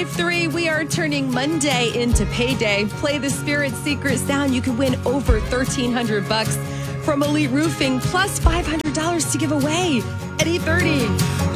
5-3, we are turning Monday into payday. Play the Spirit Secret Sound. You can win over $1,300 from Elite Roofing, plus $500 to give away at 8:30.